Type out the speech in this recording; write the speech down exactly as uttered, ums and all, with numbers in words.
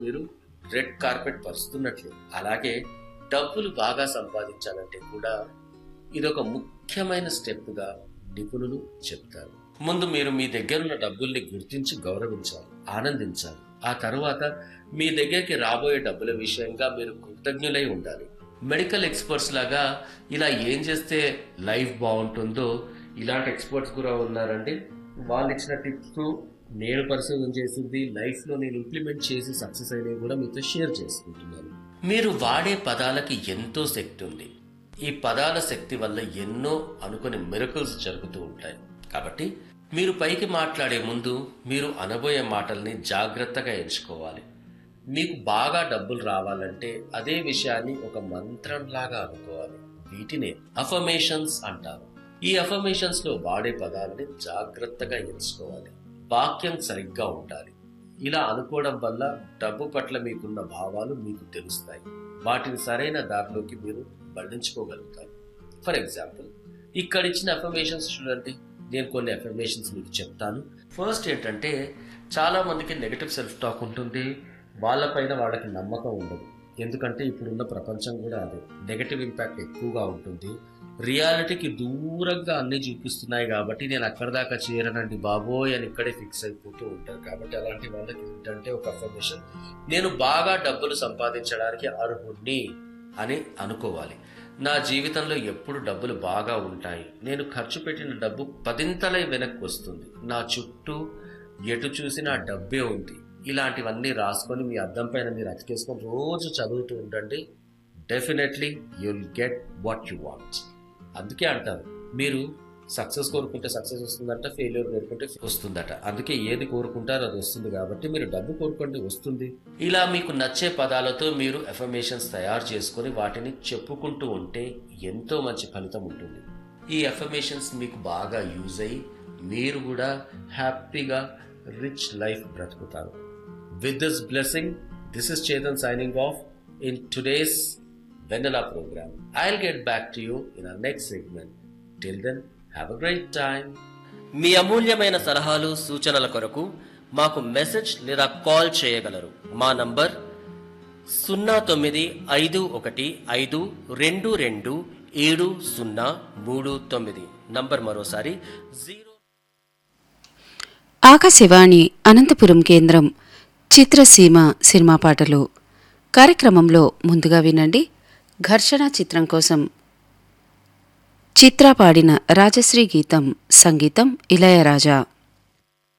మీరు red carpet పరుస్తున్నట్లే. అలాగే డబ్బులు బాగా సంపాదించాలంటే కూడా ఇదొక ముఖ్యమైన స్టెప్గా నిపుణులు చెప్తారు. ముందు మీరు మీ దగ్గరున్న డబ్బుల్ని గుర్తించి గౌరవించాలి, ఆనందించాలి. ఆ తర్వాత మీ దగ్గరికి రాబోయే డబ్బుల విషయంగా మీరు కృతజ్ఞులై ఉండాలి. మెడికల్ ఎక్స్పర్ట్స్ లాగా ఇలా ఏం చేస్తే లైఫ్ బాగుంటుందో ఇలాంటి ఎక్స్పర్ట్స్ కూడా ఉన్నారండి. వాళ్ళు ఇచ్చిన టిప్స్ నేను పరిశోధన చేసింది లైఫ్లో నేను ఇంప్లిమెంట్ చేసి సక్సెస్ అయినవి కూడా మీతో షేర్ చేసుకుంటున్నాను. మీరు వాడే పదాలకి ఎంతో శక్తి ఉంది. ఈ పదాల శక్తి వల్ల ఎన్నో అనుకుని మిరకల్స్ జరుగుతూ ఉంటాయి. కాబట్టి మీరు పైకి మాట్లాడే ముందు మీరు అనబోయే మాటల్ని జాగ్రత్తగా ఎంచుకోవాలి. మీకు బాగా డబ్బులు రావాలంటే అదే విషయాన్ని ఒక మంత్రంలాగా అనుకోవాలి. వీటినే అఫర్మేషన్స్ అంటారు. ఈ అఫర్మేషన్స్ లో వాడే పదాలని జాగ్రత్తగా ఎంచుకోవాలి. వాక్యం సరిగ్గా ఉండాలి. ఇలా అనుకోవడం వల్ల డబ్బు పట్ల మీకున్న భావాలు మీకు తెలుస్తాయి. వాటిని సరైన దారిలోకి మీరు మళ్లించుకోగలుగుతారు. ఫర్ ఎగ్జాంపుల్, ఇక్కడ ఇచ్చిన అఫర్మేషన్స్ చూడండి. నేను కొన్ని అఫర్మేషన్స్ మీకు చెప్తాను. ఫస్ట్ ఏంటంటే, చాలా మందికి నెగటివ్ సెల్ఫ్ టాక్ ఉంటుంది. వాళ్ళపైన వాళ్ళకి నమ్మకం ఉండదు. ఎందుకంటే ఇప్పుడున్న ప్రపంచం కూడా అదే, నెగటివ్ ఇంపాక్ట్ ఎక్కువగా ఉంటుంది. రియాలిటీకి దూరంగా అన్ని చూపిస్తున్నాయి కాబట్టి నేను అక్కడ దాకా చేరనండి బాబోయ్ అని ఇక్కడే ఫిక్స్ అయిపోతూ ఉంటారు. కాబట్టి అలాంటి వాళ్ళకి ఏంటంటే ఒక అఫర్మేషన్, నేను బాగా డబ్బులు సంపాదించడానికి అర్హుణ్ణి అని అనుకోవాలి. నా జీవితంలో ఎప్పుడు డబ్బులు బాగా ఉంటాయి. నేను ఖర్చు పెట్టిన డబ్బు పదింతలై వెనక్కి వస్తుంది. నా చుట్టూ ఎటు చూసినా డబ్బే ఉంది. ఇలాంటివన్నీ రాసుకొని మీ అద్దం పైన మీరు అతికేసుకొని రోజు చదువుతూ ఉండండి. Definitely you'll get what you want. అందుకే అంటారు, మీరు సక్సెస్ కోరుకుంటే సక్సెస్ వస్తుందట, ఫెయిల్యూర్ కోరుకుంటే వస్తుందట. అందుకే ఏది కోరుకుంటారో అది వస్తుంది. కాబట్టి మీరు డబ్బు కోరుకోండి, వస్తుంది. ఇలా మీకు నచ్చే పదాలతో మీరు అఫర్మేషన్స్ తయారు చేసుకొని వాటిని చెప్పుకుంటూ ఉంటే ఎంతో మంచి ఫలితం ఉంటుంది. ఈ అఫర్మేషన్స్ మీకు బాగా యూజ్ అయ్యి మీరు కూడా హ్యాపీగా రిచ్ లైఫ్ బ్రతుకుతారు. With this blessing, this is Chetan signing off in today's Vanilla program. I'll get back to you in our next segment. Till then, have a great time. మీ అమూల్యమైన సలహాలు సూచనల కొరకు మాకు మెసేజ్ లేదా కాల్ చేయగలరు. మా number సున్నా తొమ్మిది ఐదు ఒకటి ఐదు రెండు రెండు ఏడు సున్నా మూడు తొమ్మిది. నంబర్ మరోసారి జీరో. ఆకాశవాణి అనంతపురం కేంద్రం చిత్రసీమ సినిమా పాటలు కార్యక్రమంలో ముందుగా వినండి. ఘర్షణ చిత్రం కోసం చిత్ర పాడిన రాజశ్రీ గీతం, సంగీతం ఇళయరాజా.